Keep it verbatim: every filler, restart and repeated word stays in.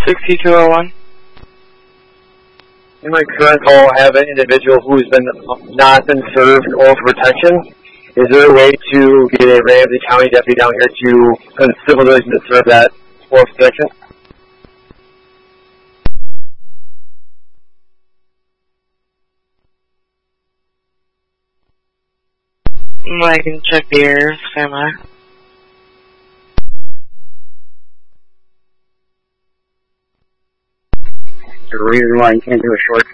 sixty-two oh one. In my current call, I have an individual who has been not been served oral protection. Is there a way to get a Ramsey County deputy down here to put civil relation to serve that oral protection? I can check the areas, stand by. The reason why you can't do a short